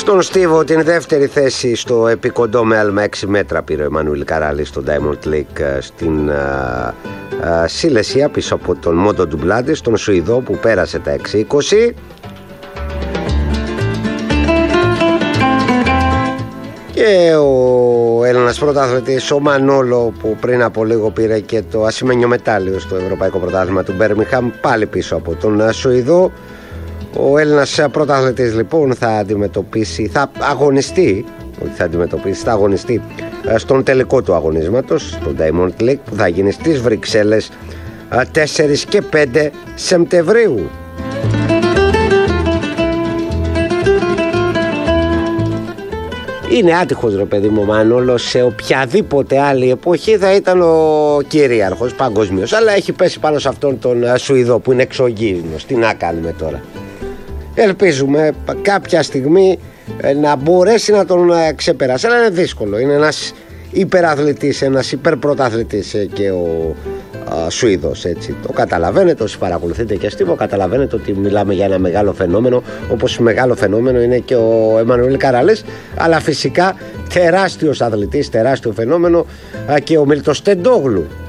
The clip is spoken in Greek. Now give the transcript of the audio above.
Στον Στίβο την δεύτερη θέση στο επικοντό με άλμα 6 μέτρα πήρε ο Εμμανουήλ Καράλης στο Diamond League στην Σιλεσία πίσω από τον Μόντο Ντουμπλάντη, στον Σουηδό που πέρασε τα 6.20. Και ο Έλληνας πρωταθλητής ο Μανόλο που πριν από λίγο πήρε και το ασημένιο μετάλλιο στο Ευρωπαϊκό Πρωτάθλημα του Μπέρμιγχαμ πάλι πίσω από τον Σουηδό. Ο Έλληνας πρωταθλητής λοιπόν θα αγωνιστεί στον τελικό του αγωνίσματος, στο Diamond League, που θα γίνει στις Βρυξέλλες 4 και 5 Σεπτεμβρίου. Είναι άτυχος ρε παιδί μου Μανόλος, σε οποιαδήποτε άλλη εποχή θα ήταν ο κυρίαρχος παγκοσμίως, αλλά έχει πέσει πάνω σε αυτόν τον Σουηδό που είναι εξωγήινος. Τι να κάνουμε τώρα. Ελπίζουμε κάποια στιγμή να μπορέσει να τον ξεπεράσει, αλλά είναι δύσκολο. Είναι ένας υπεραθλητής, ένας υπερπρωταθλητής και ο Σουηδός, έτσι. Το καταλαβαίνετε όσοι παρακολουθείτε και Στίβο, καταλαβαίνετε ότι μιλάμε για ένα μεγάλο φαινόμενο, όπως μεγάλο φαινόμενο είναι και ο Εμμανουήλ Καράλης, αλλά φυσικά τεράστιος αθλητής, τεράστιο φαινόμενο και ο Μίλτος Τεντόγλου.